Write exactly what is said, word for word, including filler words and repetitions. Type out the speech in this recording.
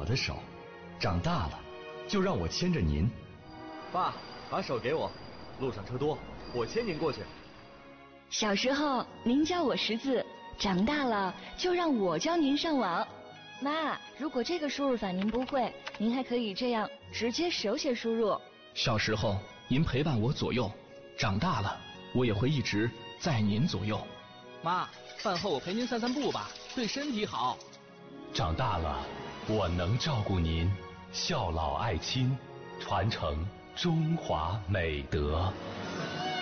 我的手，长大了就让我牵着您。 爸，把手给我，路上车多，我牵您过去。 小时候您教我识字，长大了就让我教您上网。妈，如果这个输入法您不会，您还可以这样直接手写输入。 小时候您陪伴我左右，长大了我也会一直在您左右。 妈，饭后我陪您散散步吧，对身体好。 长大了我能照顾您，孝老爱亲，传承中华美德。